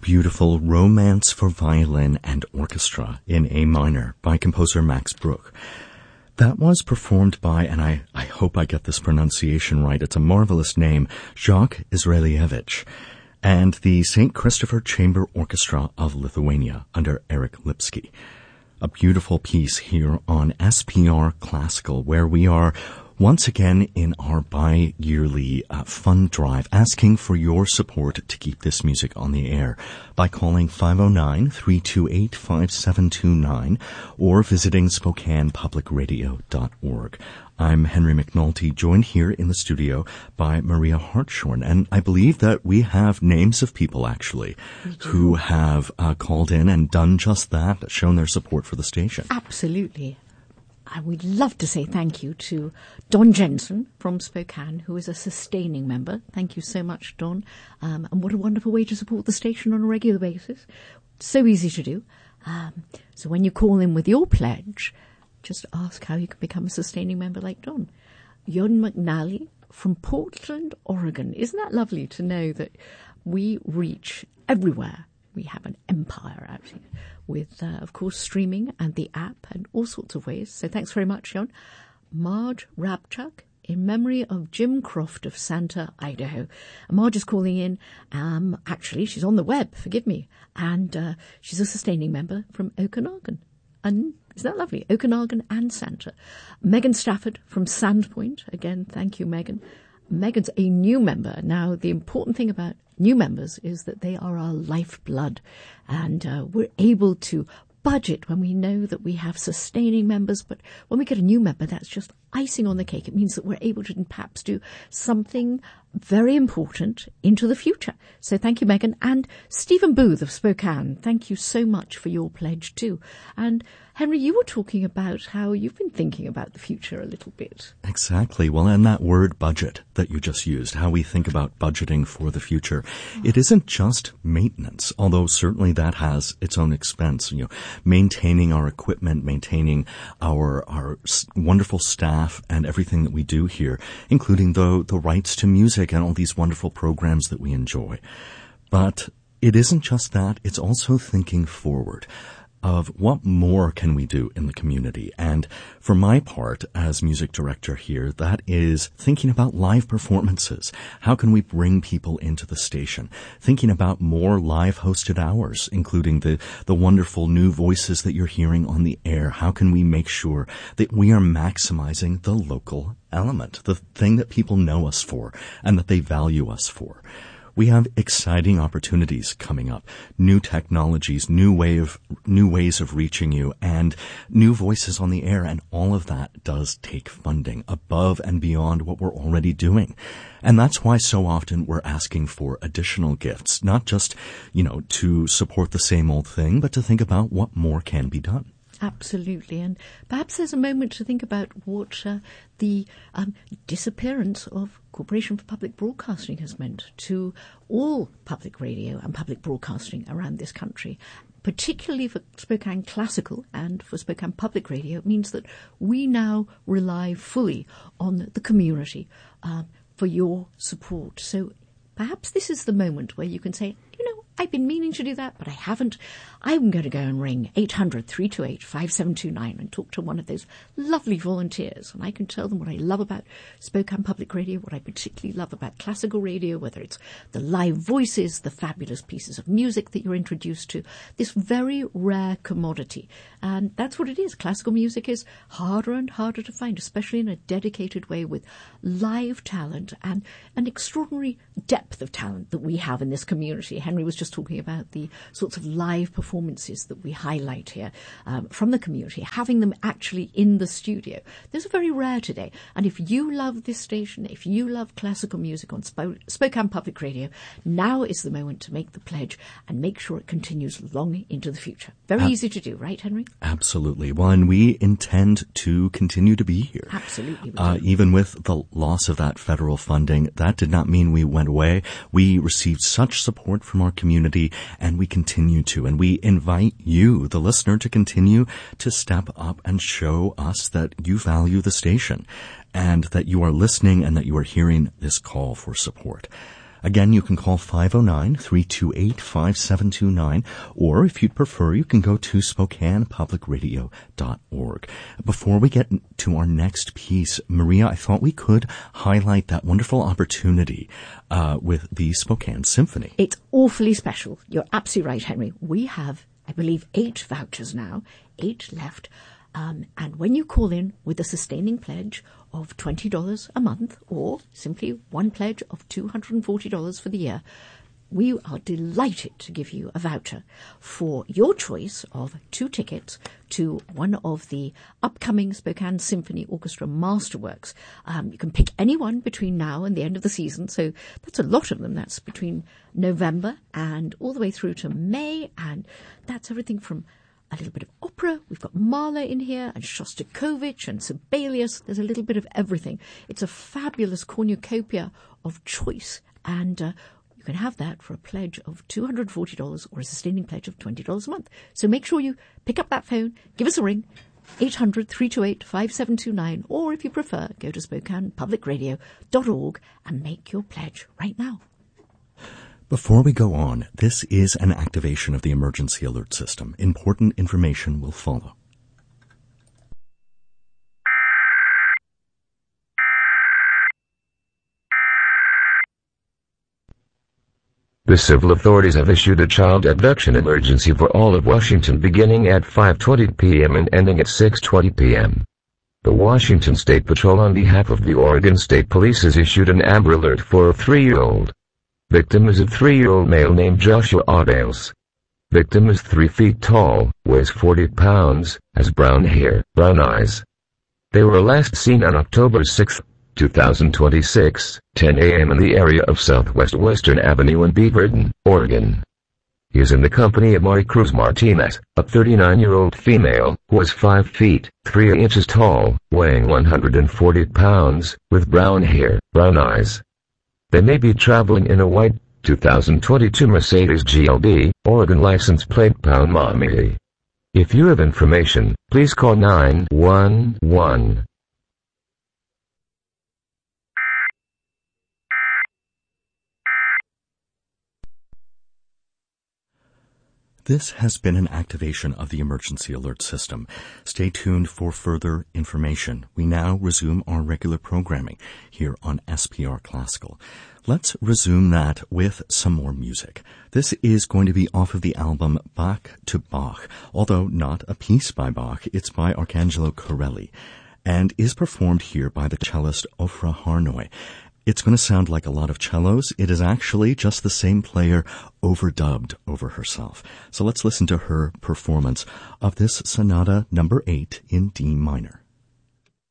beautiful Romance for Violin and Orchestra in A minor by composer Max Bruch. That was performed by, and I hope I get this pronunciation right, it's a marvelous name, Jacques Israelievich, and the St. Christopher Chamber Orchestra of Lithuania under Eric Lipsky. A beautiful piece here on SPR Classical, where we are once again in our bi-yearly fund drive, asking for your support to keep this music on the air by calling 509-328-5729 or visiting SpokanePublicRadio.org. I'm Henry McNulty, joined here in the studio by Maria Hartshorn, and I believe that we have names of people, actually, who have called in and done just that, shown their support for the station. Absolutely. I would love to say thank you to Don Jensen from Spokane, who is a sustaining member. Thank you so much, Don. And what a wonderful way to support the station on a regular basis. So easy to do. So when you call in with your pledge, just ask how you can become a sustaining member like Don. Yon McNally from Portland, Oregon. Isn't that lovely to know that we reach everywhere? We have an empire out here with, of course, streaming and the app and all sorts of ways. So thanks very much, Jon. Marge Rabchuk, in memory of Jim Croft of Santa, Idaho. Marge is calling in. Actually, she's on the web, forgive me. And she's a sustaining member from Okanagan. And isn't that lovely? Okanagan and Santa. Megan Stafford from Sandpoint. Again, thank you, Megan. Megan's a new member. Now, the important thing about new members is that they are our lifeblood, and we're able to budget when we know that we have sustaining members. But when we get a new member, that's just icing on the cake. It means that we're able to perhaps do something very important into the future. So thank you, Megan. And Stephen Booth of Spokane, thank you so much for your pledge too. And Henry, you were talking about how you've been thinking about the future a little bit. Exactly. Well, and that word budget that you just used, how we think about budgeting for the future, it isn't just maintenance, although certainly that has its own expense. You know, maintaining our equipment, maintaining our wonderful staff and everything that we do here, including the rights to music and all these wonderful programs that we enjoy. But it isn't just that, it's also thinking forward of what more can we do in the community. And for my part, as music director here, that is thinking about live performances. How can we bring people into the station? Thinking about more live hosted hours, including the wonderful new voices that you're hearing on the air. How can we make sure that we are maximizing the local element, the thing that people know us for and that they value us for? We have exciting opportunities coming up, new technologies, new ways of reaching you, and new voices on the air, and all of that does take funding above and beyond what we're already doing. And that's why so often we're asking for additional gifts, not just, to support the same old thing, but to think about what more can be done. Absolutely. And perhaps there's a moment to think about what the disappearance of Corporation for Public Broadcasting has meant to all public radio and public broadcasting around this country. Particularly for Spokane Classical and for Spokane Public Radio, it means that we now rely fully on the community for your support. So perhaps this is the moment where you can say, I've been meaning to do that, but I haven't. I'm going to go and ring 800-328-5729 and talk to one of those lovely volunteers. And I can tell them what I love about Spokane Public Radio, what I particularly love about classical radio, whether it's the live voices, the fabulous pieces of music that you're introduced to, this very rare commodity. And that's what it is. Classical music is harder and harder to find, especially in a dedicated way with live talent and an extraordinary depth of talent that we have in this community. Henry was just talking about the sorts of live performances that we highlight here from the community, having them actually in the studio. Those are very rare today. And if you love this station, if you love classical music on Spokane Public Radio, now is the moment to make the pledge and make sure it continues long into the future. Very easy to do, right, Henry? Absolutely. Well, and we intend to continue to be here. Absolutely. Even with the loss of that federal funding, that did not mean we went away. We received such support from our community, and we continue to. And we invite you, the listener, to continue to step up and show us that you value the station and that you are listening and that you are hearing this call for support. Again, you can call 509-328-5729, or if you'd prefer, you can go to SpokanePublicRadio.org. Before we get to our next piece, Maria, I thought we could highlight that wonderful opportunity with the Spokane Symphony. It's awfully special. You're absolutely right, Henry. We have, I believe, 8 vouchers now, 8 left. And when you call in with a sustaining pledge of $20 a month, or simply one pledge of $240 for the year, we are delighted to give you a voucher for your choice of 2 tickets to one of the upcoming Spokane Symphony Orchestra Masterworks. You can pick any one between now and the end of the season, so that's a lot of them. That's between November and all the way through to May, and that's everything from a little bit of opera. We've got Mahler in here, and Shostakovich and Sibelius. There's a little bit of everything. It's a fabulous cornucopia of choice, and you can have that for a pledge of $240 or a sustaining pledge of $20 a month. So make sure you pick up that phone, give us a ring, 800-328-5729, or if you prefer, go to SpokanePublicRadio.org and make your pledge right now. Before we go on, this is an activation of the emergency alert system. Important information will follow. The civil authorities have issued a child abduction emergency for all of Washington beginning at 5:20 p.m. and ending at 6:20 p.m. The Washington State Patrol on behalf of the Oregon State Police has issued an Amber Alert for a 3-year-old. Victim is a 3-year-old male named Joshua Audales. Victim is 3 feet tall, weighs 40 pounds, has brown hair, brown eyes. They were last seen on October 6, 2026, 10 a.m. in the area of Southwest Western Avenue in Beaverton, Oregon. He is in the company of Maricruz Martinez, a 39-year-old female, who is 5 feet, 3 inches tall, weighing 140 pounds, with brown hair, brown eyes. They may be traveling in a white 2022 Mercedes GLB, Oregon license plate pound Mommy. If you have information, please call 911. This has been an activation of the emergency alert system. Stay tuned for further information. We now resume our regular programming here on SPR Classical. Let's resume that with some more music. This is going to be off of the album Bach to Bach, although not a piece by Bach. It's by Arcangelo Corelli and is performed here by the cellist Ofra Harnoy. It's going to sound like a lot of cellos. It is actually just the same player overdubbed over herself. So let's listen to her performance of this Sonata number 8 in D minor.